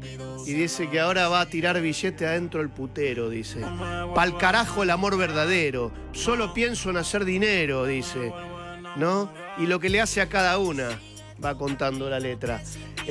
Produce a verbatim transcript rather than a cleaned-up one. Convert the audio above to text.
Y dice que ahora va a tirar billete adentro del putero, dice. Pa'l carajo el amor verdadero. Solo pienso en hacer dinero, dice. ¿No? Y lo que le hace a cada una, va contando la letra.